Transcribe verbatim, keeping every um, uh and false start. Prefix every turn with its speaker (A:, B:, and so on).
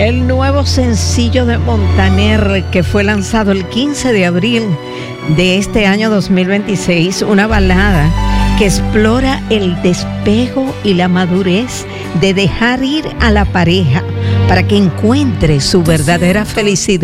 A: El nuevo sencillo de Montaner, que fue lanzado el quince de abril de este año dos mil veintiséis, una balada que explora el despejo y la madurez de dejar ir a la pareja para que encuentre su verdadera felicidad.